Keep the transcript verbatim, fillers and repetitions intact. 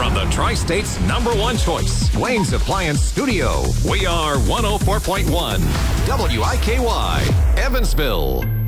From the Tri-State's number one choice, Wayne's Appliance Studio, we are one oh four point one W I K Y, Evansville.